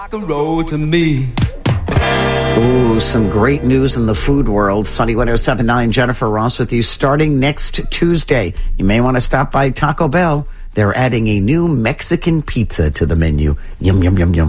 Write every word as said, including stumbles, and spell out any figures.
Like a road to me. Ooh, some great news in the food world. Sunny one oh seven point nine, Jennifer Ross with you. Starting next Tuesday, you may want to stop by Taco Bell. They're adding a new Mexican pizza to the menu. Yum, yum, yum, yum.